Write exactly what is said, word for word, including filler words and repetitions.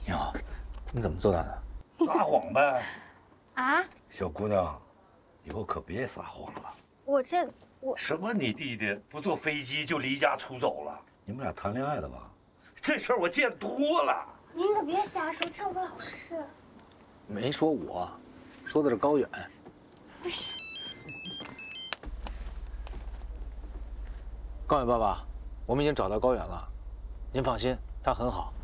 你好，你怎么做到的？ 撒谎呗。 啊？ 小姑娘，以后可别撒谎了。 我这我什么？你弟弟不坐飞机就离家出走了？你们俩谈恋爱了吧？这事儿我见多了。 您可别瞎说，这我老师。 没说我，说的是高远。 不是。 高远爸爸，我们已经找到高远了，您放心，他很好。